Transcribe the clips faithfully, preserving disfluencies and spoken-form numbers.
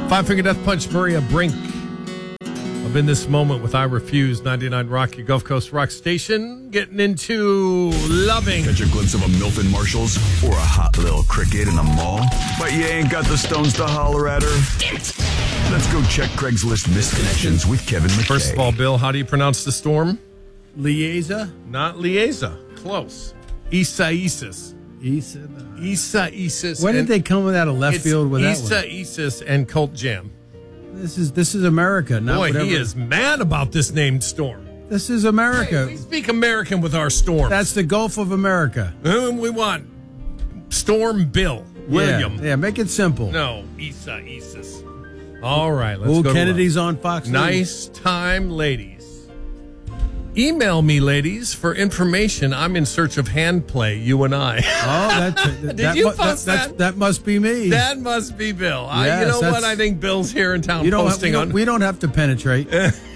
Five Finger Death Punch, Maria Brink. I'm in this moment with I Refuse, ninety-nine Rock, your Gulf Coast rock station. Getting into loving. Catch a glimpse of a MILF in Marshalls or a hot little cricket in a mall, but you ain't got the stones to holler at her? Let's go check Craigslist Misconnections with Kevin McKay. First of all, Bill, how do you pronounce the storm? Lieza? Not Lieza. Close. Isaias. Isa. Isaias. When did they come out of left field with that one? Isaias and Cult Jam. This is this is America, not Boy, whatever. he is mad about this named storm. This is America. Hey, we speak American with our storm. That's the Gulf of America. Whom we want? Storm Bill. William. Yeah, yeah make it simple. No, Isaias. All right, let's Old go. Kennedy's on Fox News. Nice time, ladies. Email me, ladies, for information. I'm in search of hand play, you and I. Oh, that's, that, Did you mu- post that, that's, that? that must be me. That must be Bill. I, Yes, you know that's- what? I think Bill's here in town you don't have, posting we, don't, on. we don't have to penetrate.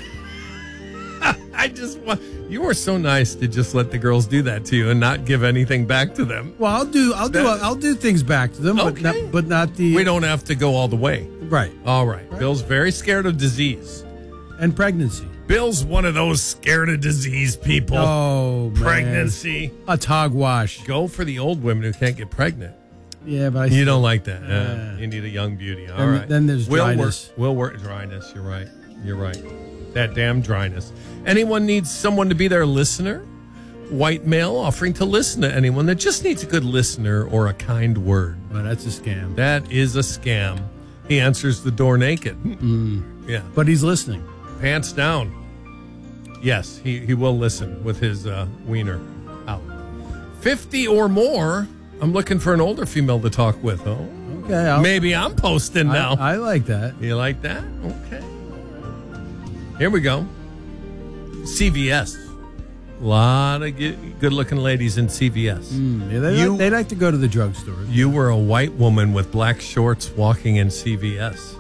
I just want. You were so nice to just let the girls do that to you and not give anything back to them. Well, I'll do I'll do That- I'll do things back to them, but Okay. not but not the We don't have to go all the way. right All right. Bill's very scared of disease. and pregnancy. Bill's one of those scared of disease people. Oh, man. Pregnancy. It's hogwash. Go for the old women who can't get pregnant. Yeah, but I You don't like that. Yeah. Uh, You need a young beauty. All then- right. then there's we'll dryness. Work, we'll work dryness. You're right. You're right. That damn dryness. Anyone needs someone to be their listener? White male offering to listen to anyone that just needs a good listener or a kind word. Well, that's a scam. That is a scam. He answers the door naked. Mm. Yeah. But he's listening. Pants down. Yes, he, he will listen with his uh, wiener out. fifty or more. I'm looking for an older female to talk with. Oh, Okay. I'll, maybe I'm posting now. I, I like that. You like that? Okay. Here we go. C V S. A lot of good-looking ladies in C V S. Mm, yeah, they, You- like, they like to go to the drugstore. You were a white woman with black shorts walking in C V S.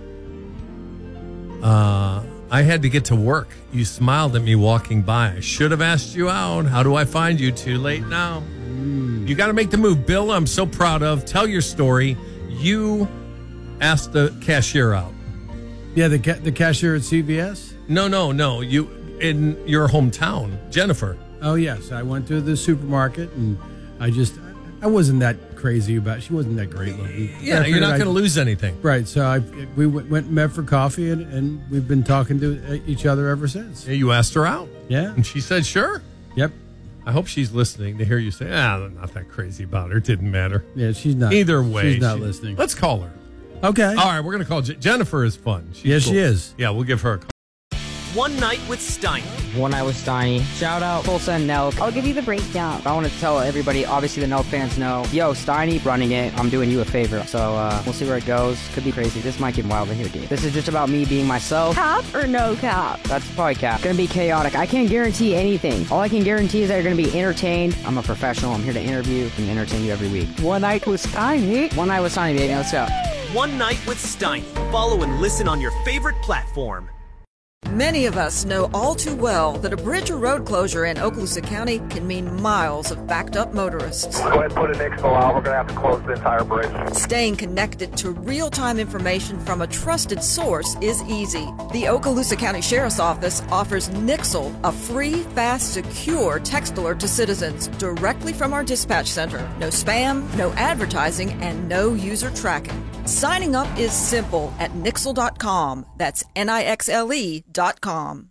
Uh, I had to get to work. You smiled at me walking by. I should have asked you out. How do I find you? Too late now. Mm. You got to make the move. Bill, I'm so proud of. Tell your story. You asked the cashier out. Yeah, the ca- the cashier at C V S. No, no, no. You in your hometown, Jennifer. Oh yes, I went to the supermarket and I just I wasn't that crazy about. She wasn't that great looking. Yeah, I you're not figured going to I- lose anything. Right, so I we went, went and met for coffee and, and we've been talking to each other ever since. Yeah, you asked her out. Yeah. And she said, sure. Yep. I hope she's listening to hear you say, ah, I'm not that crazy about her. It didn't matter. Yeah, she's not. Either way. she's not she- listening. Let's call her. Okay. All right, we're going to call Je- Jennifer is fun. She's Yes, she is. Yeah, we'll give her a call. One Night with Steiny. One Night with Steiny. Shout out Tulsa and Nelk. I'll give you the breakdown. I want to tell everybody, obviously the Nelk fans know, yo, Steiny running it. I'm doing you a favor. So uh, we'll see where it goes. Could be crazy. This might get wild in here, dude. This is just about me being myself. Cap or no cap? That's probably cap. Gonna be chaotic. I can't guarantee anything. All I can guarantee is that you're gonna be entertained. I'm a professional. I'm here to interview and entertain you every week. One Night with Steiny. One Night with Steiny, baby. Let's go. One Night with Steiny. Follow and listen on your favorite platform. Many of us know all too well that a bridge or road closure in Okaloosa County can mean miles of backed up motorists. Go ahead and put an X F O out. We're going to have to close the entire bridge. Staying connected to real-time information from a trusted source is easy. The Okaloosa County Sheriff's Office offers Nixle, a free, fast, secure text alert to citizens directly from our dispatch center. No spam, no advertising, and no user tracking. Signing up is simple at nixle dot com. That's N I X L E dot com.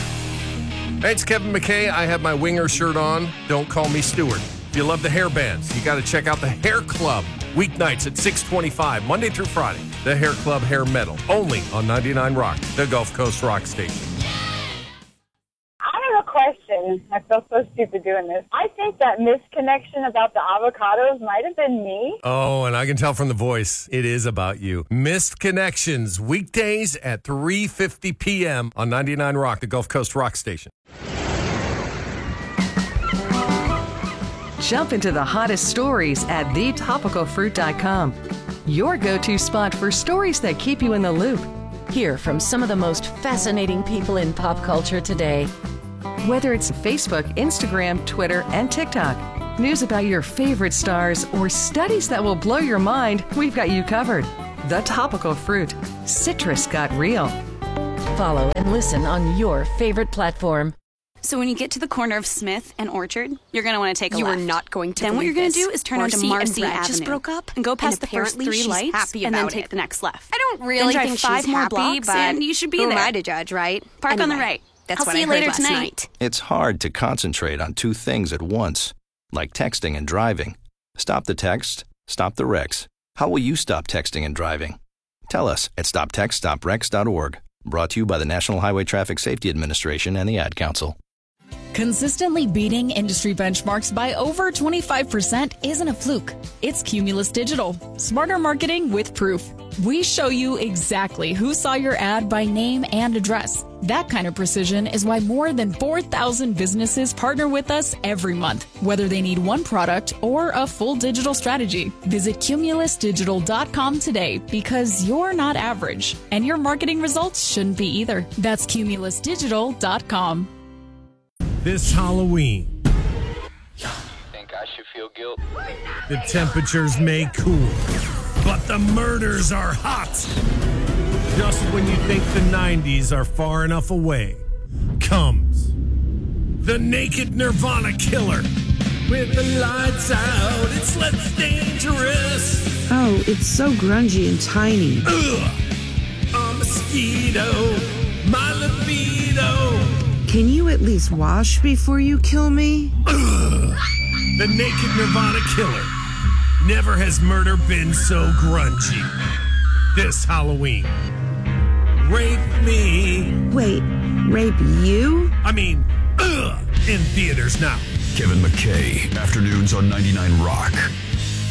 Hey, it's Kevin McKay. I have my winger shirt on. Don't call me Stewart. If you love the hair bands, you got to check out the Hair Club. Weeknights at six twenty-five, Monday through Friday. The Hair Club Hair Metal. Only on ninety-nine Rock, the Gulf Coast rock station. I have a question. I feel so stupid doing this. I think that misconnection about the avocados might have been me. Oh, and I can tell from the voice, it is about you. Missed Connections, weekdays at three fifty p.m. on ninety-nine Rock, the Gulf Coast rock station. Jump into the hottest stories at the topical fruit dot com. Your go-to spot for stories that keep you in the loop. Hear from some of the most fascinating people in pop culture today. Whether it's Facebook, Instagram, Twitter, and TikTok, news about your favorite stars, or studies that will blow your mind, we've got you covered. The Topical Fruit. Citrus got real. Follow and listen on your favorite platform. So when you get to the corner of Smith and Orchard, you're going to want to take a you left. You are not going to Then what you're going to do is turn onto Marcy Avenue. just broke up and go past and the first three she's lights happy and then about take it. the next left. I don't really then think five she's more happy, blocks but and you should be who there. am I to judge, right? Park anyway, on the right. That's I'll what see I you heard later last tonight. night. It's hard to concentrate on two things at once, like texting and driving. Stop the text, stop the wrecks. How will you stop texting and driving? Tell us at stop text stop wrecks dot org. Brought to you by the National Highway Traffic Safety Administration and the Ad Council. Consistently beating industry benchmarks by over twenty-five percent isn't a fluke. It's Cumulus Digital. Smarter marketing with proof. We show you exactly who saw your ad by name and address. That kind of precision is why more than four thousand businesses partner with us every month, whether they need one product or a full digital strategy. Visit cumulus digital dot com today because you're not average, and your marketing results shouldn't be either. That's cumulus digital dot com. This Halloween, think I should feel guilt. the temperatures may cool, but the murders are hot. Just when you think the nineties are far enough away, comes the Naked Nirvana Killer. With the lights out, it's less dangerous. Oh, it's so grungy and tiny. Ugh, a mosquito, my libido. Can you at least wash before you kill me? Ugh. The Naked Nirvana Killer. Never has murder been so grungy. This Halloween. Rape me. Wait, rape you? I mean, ugh, in theaters now. Kevin McKay, afternoons on ninety-nine Rock.